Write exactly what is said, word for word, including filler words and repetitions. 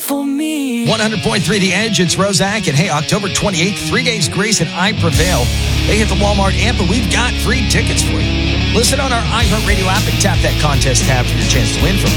for me. one hundred point three The Edge, it's Rozak. And hey, October twenty-eighth, three days grace and I Prevail. They hit the Walmart amp, and we've got free tickets for you. Listen on our iHeartRadio app and tap that contest tab for your chance to win from